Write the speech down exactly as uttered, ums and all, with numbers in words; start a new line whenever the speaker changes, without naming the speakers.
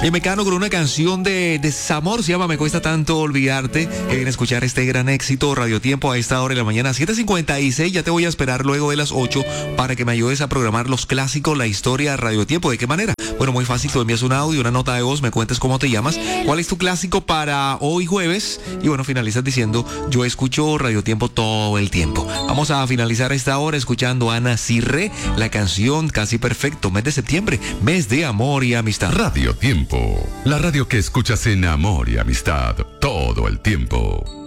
Y Mecano con una canción de desamor, se llama Me Cuesta Tanto Olvidarte, que viene a escuchar este gran éxito, Radio Tiempo a esta hora de la mañana, siete cincuenta y seis, ya te voy a esperar luego de las ocho para que me ayudes a programar los clásicos, la historia, Radio Tiempo. ¿De qué manera? Bueno, muy fácil, tú envías un audio, una nota de voz, me cuentes cómo te llamas, cuál es tu clásico para hoy jueves, y bueno, finalizas diciendo, yo escucho Radio Tiempo todo el tiempo. Vamos a finalizar esta hora escuchando a Ana Cirré, la canción Casi Perfecto, mes de septiembre, mes de amor y amistad.
Radio Tiempo, la radio que escuchas en amor y amistad todo el tiempo.